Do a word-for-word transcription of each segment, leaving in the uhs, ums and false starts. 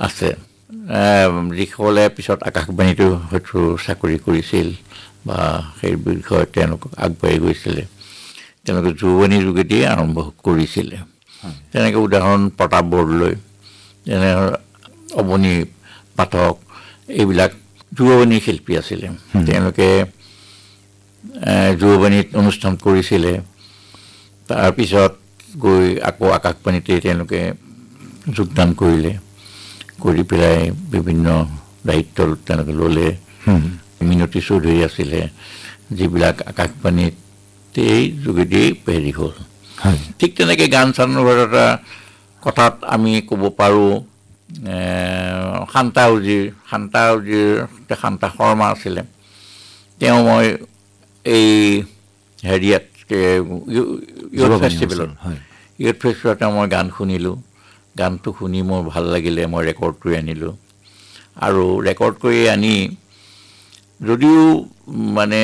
আছে যিসকলে পিছত আকাশবাণীটো হয়তো চাকৰি কৰিছিল বা সেই বিষয়ে তেওঁলোকক আগবাঢ়ি গৈছিলে তেওঁলোকে যুৱবাণীৰ যোগেদি আৰম্ভ কৰিছিলে তেনেকৈ উদাহৰণ প্ৰতাপ বৰদলৈ যেনে অৱনী পাঠক এইবিলাক যুৱবাণী শিল্পী আছিলে তেওঁলোকে যুৱবাণীত অনুষ্ঠান কৰিছিলে তাৰপিছত গৈ আকৌ আকাশবাণীতে তেওঁলোকে যোগদান কৰিলে কৰি পেলাই বিভিন্ন দায়িত্ব তেওঁলোকে ল'লে মিনতী চৌধুৰী আছিলে যিবিলাক আকাশবাণীতেই যোগেদি হেৰি হ'ল ঠিক তেনেকৈ গান চানৰ এটা কথাত আমি ক'ব পাৰোঁ শান্তা উজীৰ শান্তা উজীৰ শান্তা শৰ্মা আছিলে তেওঁ মই এই হেৰিয়াত ইউথ ফেষ্টিভেলত ইউথ ফেষ্টিভেলত মই গান শুনিলোঁ গানটো শুনি মোৰ ভাল লাগিলে মই ৰেকৰ্ড কৰি আনিলোঁ আৰু ৰেকৰ্ড কৰি আনি যদিও মানে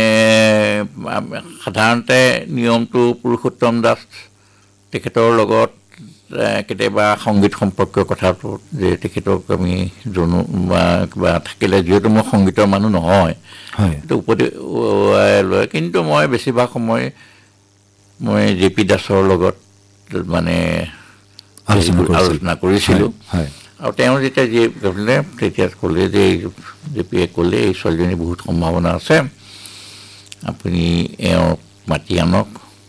সাধাৰণতে নিয়মটো পুৰুষোত্তম দাস তেখেতৰ লগত কেতিয়াবা সংগীত সম্পৰ্কীয় কথাটো যে তেখেতক আমি জনো বা কিবা থাকিলে যিহেতু মই সংগীতৰ মানুহ নহয় উপদেশ লয় কিন্তু মই বেছিভাগ সময় মই জে পি দাসৰ লগত মানে আলোচনা কৰিছিলোঁ আৰু তেওঁ যেতিয়া যি ক'লে তেতিয়া ক'লে যে জে পিয়ে ক'লে এই ছোৱালীজনী বহুত সম্ভাৱনা আছে আপুনি এওঁক মাতি আনক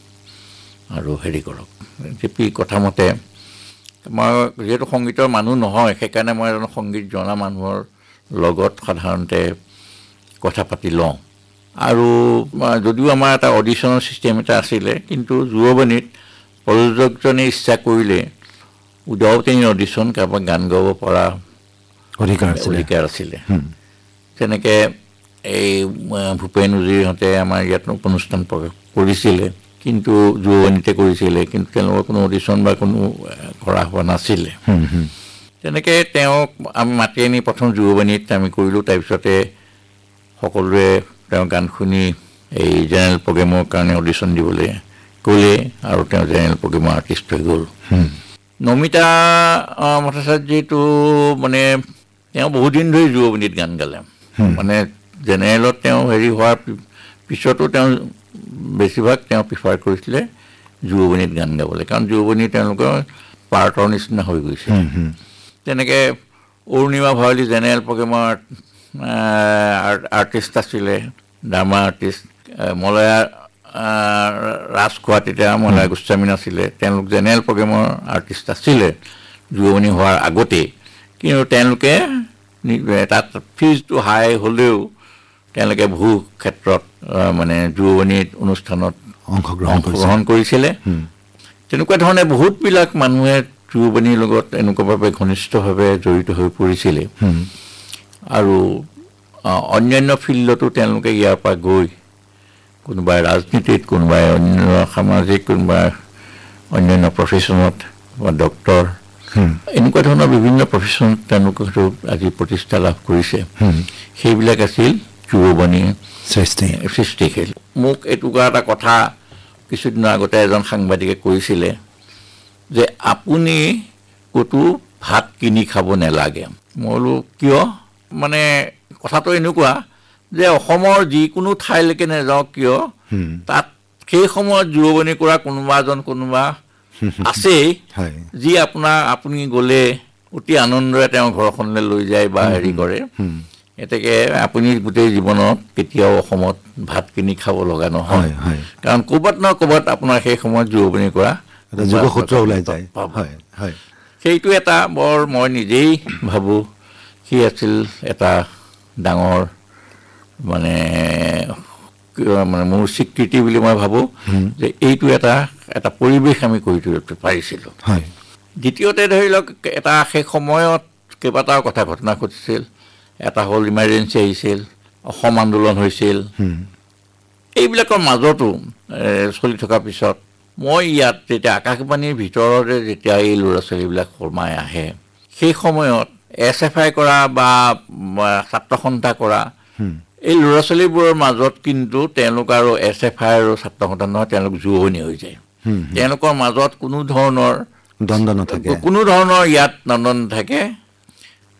আৰু হেৰি কৰক জে পি কথামতে মই যিহেতু সংগীতৰ মানুহ নহয় সেইকাৰণে মই এজন সংগীত জনা মানুহৰ লগত সাধাৰণতে কথা পাতি লওঁ আৰু যদিও আমাৰ এটা অডিশ্যনৰ ছিষ্টেম এটা আছিলে কিন্তু যুৱবাণীত প্ৰযোজকজনে ইচ্ছা কৰিলে উইদাউট এনি অডিশ্যন কাৰোবাক গান গাব পৰা অধিকাৰ অধিকাৰ আছিলে তেনেকৈ এই ভূপেন উজীৰহঁতে আমাৰ ইয়াত অনুষ্ঠান কৰিছিলে কিন্তু যুৱবাণীতে কৰিছিলে কিন্তু তেওঁলোকৰ কোনো অডিশ্যন বা কোনো কৰা হোৱা নাছিলে তেনেকৈ তেওঁক আমি মাতি আনি প্ৰথম যুৱবাণীত আমি কৰিলোঁ তাৰপিছতে সকলোৱে তেওঁ গান শুনি এই জেনেৰেল প্ৰগ্ৰেমৰ কাৰণে অডিশ্যন দিবলৈ ক'লে আৰু তেওঁ জেনেৰেল প্ৰগ্ৰেমৰ আৰ্টিষ্ট হৈ গ'ল নমিতা ভট্টাচাৰ্যটো মানে তেওঁ বহুদিন ধৰি যুৱবাণীত গান গালে মানে জেনেৰেলত তেওঁ হেৰি হোৱাৰ পিছতো তেওঁ বেছিভাগ তেওঁ প্ৰিফাৰ কৰিছিলে যুৱবাণীত গান গাবলৈ কাৰণ যুৱবাণী তেওঁলোকৰ পাৰ্টৰ নিচিনা হৈ গৈছে তেনেকৈ অৰুণিমা ভৰালী জেনেৰেল প্ৰগ্ৰেমৰ আৰ্টিষ্ট আছিলে ড্ৰামা আৰ্টিষ্ট মলয়া ৰাজখোৱা তেতিয়া মলয়া গোস্বামী আছিলে তেওঁলোক জেনেৰেল প্ৰগ্ৰেমৰ আৰ্টিষ্ট আছিলে যুৱবাণী হোৱাৰ আগতেই কিন্তু তেওঁলোকে তাত ফিজটো হাই হ'লেও তেওঁলোকে বহু ক্ষেত্ৰত মানে যুৱবাণীত অনুষ্ঠানত অংশগ্ৰহণ কৰিছিলে তেনেকুৱা ধৰণে বহুতবিলাক মানুহে যুৱবাণীৰ লগত এনেকুৱাভাৱে ঘনিষ্ঠভাৱে জড়িত হৈ পৰিছিলে আৰু অন্যান্য ফিল্ডতো তেওঁলোকে ইয়াৰ পৰা গৈ কোনোবাই ৰাজনীতিত কোনোবাই অন্য সামাজিক কোনোবাই অন্যান্য প্ৰফেশ্যনত বা ডক্টৰ এনেকুৱা ধৰণৰ বিভিন্ন প্ৰফেশ্যনত তেওঁলোকে আজি প্ৰতিষ্ঠা লাভ কৰিছে সেইবিলাক আছিল যুৱবাণী সৃষ্টি সৃষ্টিশীল মোক এইটুকুৰা এটা কথা কিছুদিনৰ আগতে এজন সাংবাদিকে কৈছিলে যে আপুনি ক'তো ভাত কিনি খাব নালাগে মই বোলো কিয় মানে কথাটো এনেকুৱা যে অসমৰ যিকোনো ঠাইলৈকে নাযাওক কিয় তাত সেই সময়ত যুৱবাণী কৰা কোনোবা এজন কোনোবা আছেই যি আপোনাৰ আপুনি গ'লে অতি আনন্দৰে তেওঁ ঘৰখনলৈ লৈ যায় বা হেৰি কৰে এতেকে আপুনি গোটেই জীৱনত কেতিয়াও অসমত ভাত কিনি খাব লগা নহয় কাৰণ ক'ৰবাত নহয় ক'ৰবাত আপোনাৰ সেই সময়ত যুৱবাণী কৰা যোগসূত্ৰ ওলাই যায় সেইটো এটা বৰ মই নিজেই ভাবোঁ সি আছিল এটা ডাঙৰ মানে মানে মোৰ স্বীকৃতি বুলি মই ভাবোঁ যে এইটো এটা এটা পৰিৱেশ আমি কৰি তুলিব পাৰিছিলোঁ দ্বিতীয়তে ধৰি লওক এটা সেই সময়ত কেইবাটাও কথা ঘটনা ঘটিছিল এটা হ'ল ইমাৰ্জেঞ্চি আহিছিল অসম আন্দোলন হৈছিল এইবিলাকৰ মাজতো চলি থকাৰ পিছত মই ইয়াত যেতিয়া আকাশবাণীৰ ভিতৰতে যেতিয়া এই ল'ৰা ছোৱালীবিলাক সোমাই আহে সেই সময়ত এছ এফ আই কৰা বা ছাত্ৰ সন্থা কৰা এই ল'ৰা ছোৱালীবোৰৰ মাজত কিন্তু তেওঁলোক আৰু এছ এফ আই আৰু ছাত্ৰ সন্থা নহয় তেওঁলোক যুৱবাণী হৈ যায় তেওঁলোকৰ মাজত কোনো ধৰণৰ দ্বন্দ্ব নাথাকে কোনো ধৰণৰ ইয়াত দ্বন্দ্ব নাথাকে